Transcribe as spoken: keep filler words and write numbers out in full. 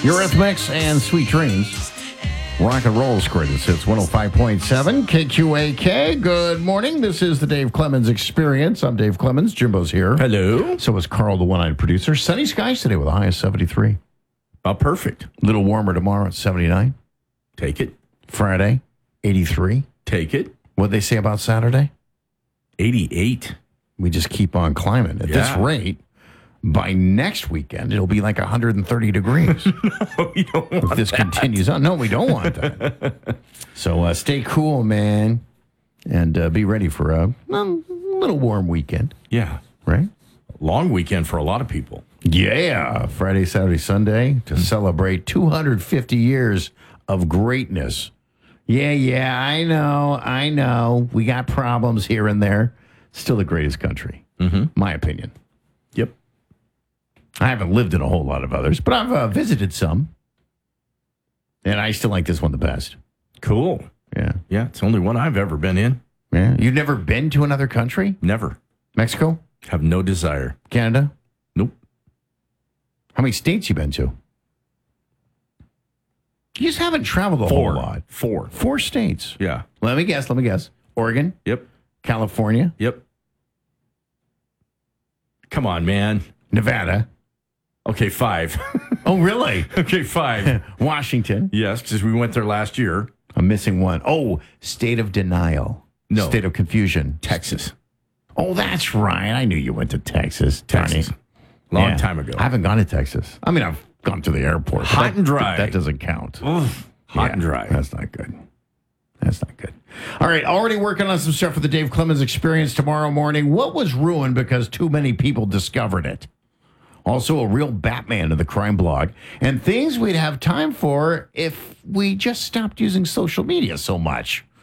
Eurythmics and Sweet Dreams. Rock and roll squared. This hits one oh five point seven K Q A K. Good morning. This is the Dave Clemens Experience. I'm Dave Clemens. Jimbo's here. Hello. So is Carl, the one-eyed producer. Sunny skies today with a high of seventy-three. About perfect. A little warmer tomorrow at seventy-nine. Take it. Friday, eighty-three. Take it. What'd they say about Saturday? eighty-eight. We just keep on climbing. At Yeah. this rate, by next weekend, it'll be like one hundred thirty degrees. No, you don't want If this that. continues on. No, we don't want that. So uh, stay cool, man, and uh, be ready for a, a little warm weekend, Yeah. right? Long weekend for a lot of people. Yeah. Friday, Saturday, Sunday to celebrate two hundred fifty years of greatness. Yeah, yeah, I know, I know. We got problems here and there. Still the greatest country, mm-hmm. my opinion. Yep. I haven't lived in a whole lot of others, but I've uh, visited some. And I still like this one the best. Cool. Yeah. Yeah, it's the only one I've ever been in. Yeah. You've never been to another country? Never. Mexico? Have no desire. Canada? Nope. How many states you been to? You just haven't traveled a Four. whole lot. Four. Four states. Yeah. Let me guess. Let me guess. Oregon? Yep. California? Yep. Come on, man. Nevada? Okay, five. Oh, really? Okay, five. Washington? Yes, because we went there last year. I'm missing one. Oh, state of denial. No. State of confusion. Texas. Oh, that's right. I knew you went to Texas. Texas. Darn it. Long Yeah. time ago. I haven't gone to Texas. I mean, I've gone to the airport. but Hot that- and dry. That doesn't count. Oof. Hot Yeah, and dry. That's not good. That's not good. All right, already working on some stuff for the Dave Clemens Experience tomorrow morning. What was ruined because too many people discovered it? Also, a real Batman of the crime blog. And things we'd have time for if we just stopped using social media so much.